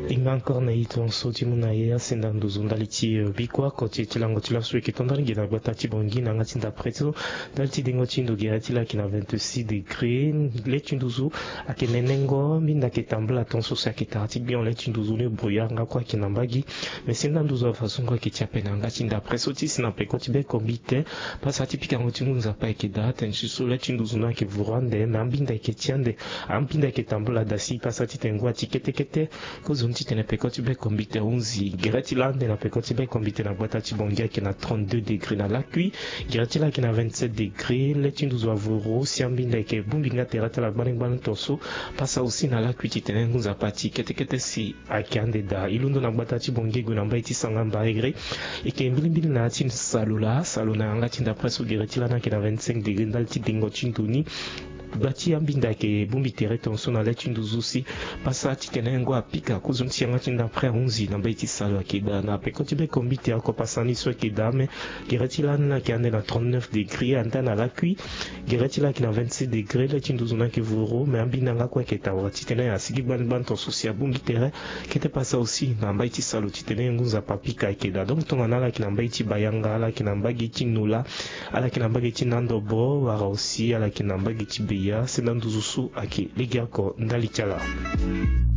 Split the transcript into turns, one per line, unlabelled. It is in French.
Inga encore na ito soti muna ya senda nduzu ndaliti bikwa koti tilango tila suwe kitondali gina gbata tibongi na ngati ndapreto daliti dingo chindo gira tila kina 26 degrés le chinduzu akenenengo minda ketambla tonso sa kitati bien le chinduzu ne brouillard nga kwa kinambagi mais senda nduzu wa façon kwa kitiape na ngati ndapreso ti sina pe koti be kombite pasa tipika ngoti ngunza pa ekeda tensusu le chinduzu na ke vurande na mbinda eketiande ambinda ketambla dasi pasa titengwa tikete kozonti tene pekoti be kombite 11 Gretilande na pekoti be kombite na boîte tibongia qui na 32 degrés na l'accueil Gretila qui na 27 degrés le tinduzo avoro siambinda ke bumbinga terata la banengban toso pasa aussi na l'accueil titene ngunza pati kete si akiande da ilundo na boîte tibongia guna mbaiti sangamba degrés et ke mbilimbili na tin salula ngati nda presso Gretila na qui na 25 degrés ndalti dingo chinduni bati ambinda ke bumbi tere tonso na lechi nduzusi pasa titene ngo apika kuzunti yanga tinda pre 11 na baiti salo akeda na pekoti be kombite ako pasani so akeda me Geretila na ki ande na 39 degrés anda na l'accueil Geretila ki na 26 degrés lechi nduzuna ke vuro me ambinda nga kwa keta wa titene ya sigi ban tonso si bumbi tere kete pasa aussi na baiti salo titene ngunza papika akeda donc tonga na ki na baiti bayanga ala ki na mbagi tinula ala ki na mbagi tinandobo wara aussi ala ki na mbagi ya senda nduzusu ake ligiako ndalichala.